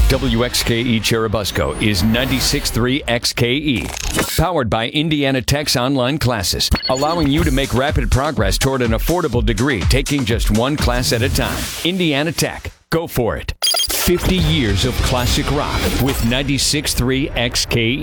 WXKE Cherubusco is 96.3 XKE. Powered by Indiana Tech's online classes, allowing you to make rapid progress toward an affordable degree, taking just one class at a time. Indiana Tech. Go for it. 50 years of classic rock with 96.3 XKE.